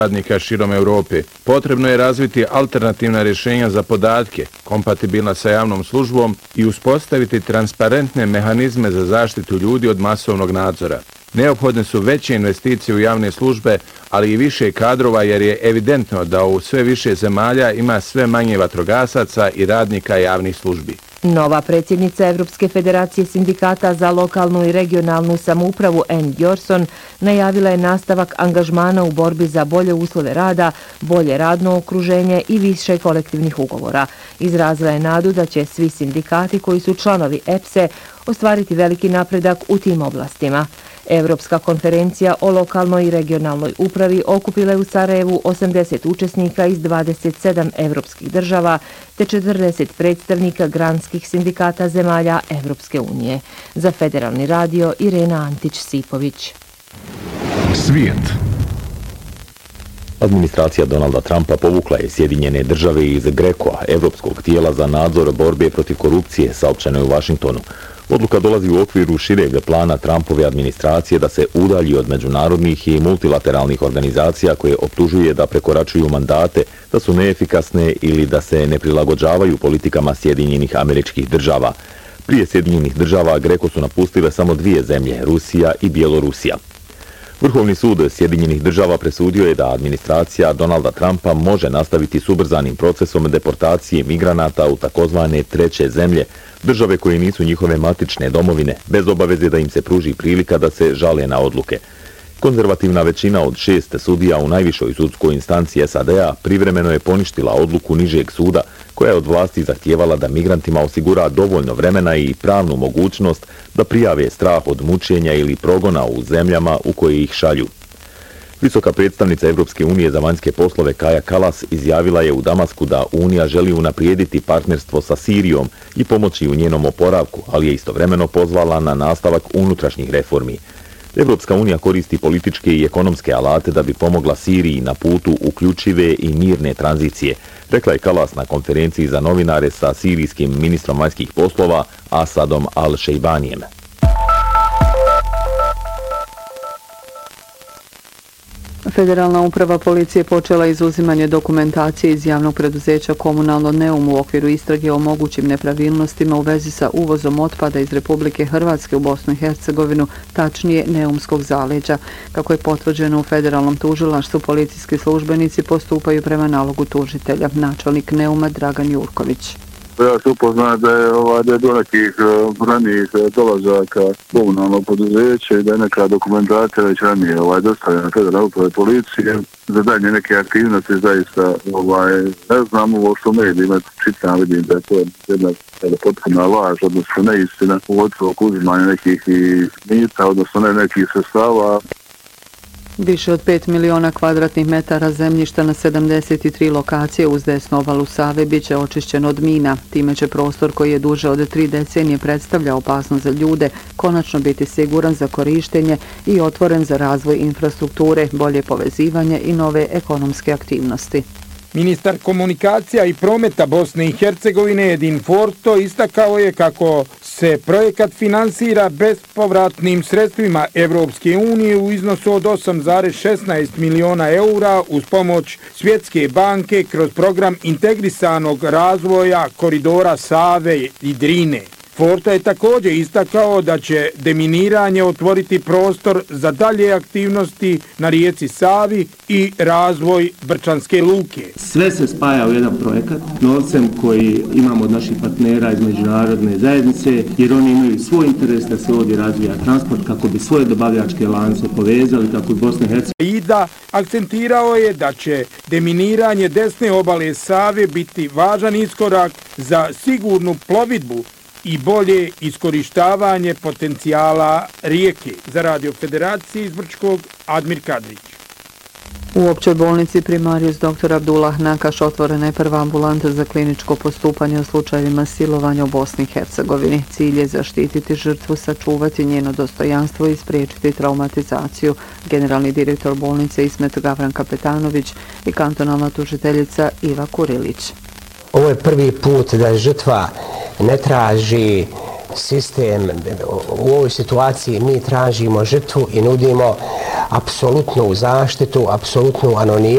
radnika širom Europe. Potrebno je razviti alternativna rješenja za podatke, kompatibilna sa javnom službom i uspostaviti transparentne mehanizme za zaštitu ljudi od masovnog nadzora. Neophodne su veće investicije u javne službe, ali i više kadrova jer je evidentno da u sve više zemalja ima sve manje vatrogasaca i radnika javnih službi. Nova predsjednica Evropske federacije sindikata za lokalnu i regionalnu samoupravu Ann Björson najavila je nastavak angažmana u borbi za bolje uslove rada, bolje radno okruženje i više kolektivnih ugovora. Izrazila je nadu da će svi sindikati koji su članovi EPSE ostvariti veliki napredak u tim oblastima. Evropska konferencija o lokalnoj i regionalnoj upravi okupila je u Sarajevu 80 učesnika iz 27 evropskih država te 40 predstavnika granskih sindikata zemalja Evropske unije. Za Federalni radio Irena Antić-Sipović. Svijet. Administracija Donalda Trumpa povukla je Sjedinjene države iz GRECO-a, Evropskog tijela za nadzor borbe protiv korupcije, saopćeno je u Vašingtonu. Odluka dolazi u okviru šireg plana Trumpove administracije da se udalji od međunarodnih i multilateralnih organizacija koje optužuje da prekoračuju mandate, da su neefikasne ili da se ne prilagođavaju politikama Sjedinjenih Američkih Država. Prije Sjedinjenih Država GRECO su napustile samo dvije zemlje, Rusija i Bjelorusija. Vrhovni sud Sjedinjenih Država presudio je da administracija Donalda Trumpa može nastaviti s ubrzanim procesom deportacije migranata u takozvane treće zemlje, države koje nisu njihove matične domovine, bez obaveze da im se pruži prilika da se žale na odluke. Konzervativna većina od 6 sudija u najvišoj sudskoj instanciji SAD-a privremeno je poništila odluku nižeg suda, koja je od vlasti zahtijevala da migrantima osigura dovoljno vremena i pravnu mogućnost da prijave strah od mučenja ili progona u zemljama u koje ih šalju. Visoka predstavnica Evropske unije za vanjske poslove Kaja Kallas izjavila je u Damasku da Unija želi unaprijediti partnerstvo sa Sirijom i pomoći u njenom oporavku, ali je istovremeno pozvala na nastavak unutrašnjih reformi. Evropska unija koristi političke i ekonomske alate da bi pomogla Siriji na putu uključive i mirne tranzicije, rekla je Kallas na konferenciji za novinare sa sirijskim ministrom vanjskih poslova Asadom al-Šejbanijem. Federalna uprava policije počela izuzimanje dokumentacije iz javnog preduzeća Komunalno Neum u okviru istrage o mogućim nepravilnostima u vezi sa uvozom otpada iz Republike Hrvatske u Bosnu i Hercegovinu, tačnije Neumskog zaleđa. Kako je potvrđeno u federalnom tužilaštvu, policijski službenici postupaju prema nalogu tužitelja, načelnik Neuma Dragan Jurković. Ja se upoznao da je do nekih ranijih dolazaka komunalnog poduzeća i da je neka dokumentacija već ranije dostavljena Federalnoj upravi policije za dalje neke aktivnosti. Zaista ne znam ovo što medijima čitam, vidim da je to jedna potpuna laž, odnosno neistina u oko uzimanja nekih mita, odnosno nekih sredstava. Više od 5 miliona kvadratnih metara zemljišta na 73 lokacije uz desnu obalu Save bit će očišćen od mina. Time će prostor koji je duže od 3 decenije predstavlja opasnost za ljude konačno biti siguran za korištenje i otvoren za razvoj infrastrukture, bolje povezivanje i nove ekonomske aktivnosti. Ministar komunikacija i prometa Bosne i Hercegovine Edin Forto istakao je kako se projekat finansira bespovratnim sredstvima Evropske unije u iznosu od 8,16 miliona eura uz pomoć Svjetske banke kroz program integrisanog razvoja koridora Save i Drine. Forta je također istakao da će deminiranje otvoriti prostor za dalje aktivnosti na rijeci Savi i razvoj Brčanske luke. Sve se spaja u jedan projekat novcem koji imamo od naših partnera iz međunarodne zajednice, jer oni imaju svoj interes da se ovdje razvija transport kako bi svoje dobavljačke lance povezali, kako i Bosna i Hercegovina. Ida akcentirao je da će deminiranje desne obale Save biti važan iskorak za sigurnu plovidbu i bolje iskorištavanje potencijala rijeke. Za Radio Federacije iz Brčkog, Admir Kadrić. U općoj bolnici Primarius dr. Abdullah Nakaš otvorena je prva ambulanta za kliničko postupanje u slučajevima silovanja u Bosni i Hercegovini. Cilj je zaštititi žrtvu, sačuvati njeno dostojanstvo i spriječiti traumatizaciju. Generalni direktor bolnice Ismet Gavran Kapetanović i kantonalna tužiteljica Iva Kurilić. Ovo je prvi put da žrtva ne traži sistem. U ovoj situaciji mi tražimo žrtvu i nudimo apsolutnu zaštitu, apsolutnu anonimnost.